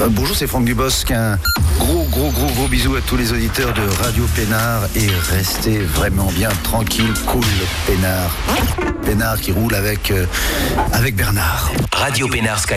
Bonjour, c'est Franck Dubosc. Un gros bisou à tous les auditeurs de Radio Pénard et restez vraiment bien tranquille, cool, Pénard. Pénard qui roule avec Bernard. Radio Pénard Sky.